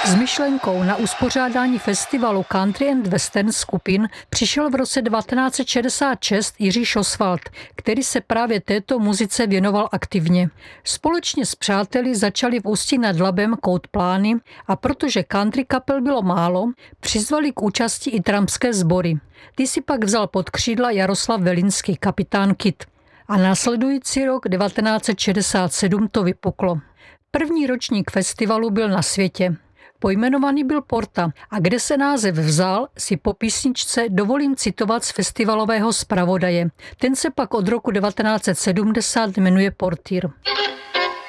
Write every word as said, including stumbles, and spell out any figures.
S myšlenkou na uspořádání festivalu Country and Western skupin přišel v roce devatenáct set šedesát šest Jiří Šosvald, který se právě této muzice věnoval aktivně. Společně s přáteli začali v Ústí nad Labem kout plány a protože country kapel bylo málo, přizvali k účasti i trampské sbory. Ty si pak vzal pod křídla Jaroslav Velinský, kapitán Kit. A následující rok devatenáct set šedesát sedm to vypuklo. První ročník festivalu byl na světě. Pojmenovaný byl Porta a kde se název vzal, si po písničce dovolím citovat z festivalového zpravodaje. Ten se pak od roku devatenáct set sedmdesát jmenuje Portýr.